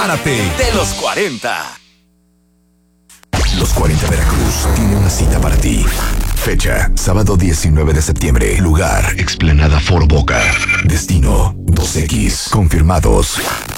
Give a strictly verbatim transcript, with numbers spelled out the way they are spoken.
Prepárate de los cuarenta. Los cuarenta Veracruz tiene una cita para ti. Fecha, sábado diecinueve de septiembre. Lugar, Explanada Foro Boca. Destino, dos equis. Confirmados.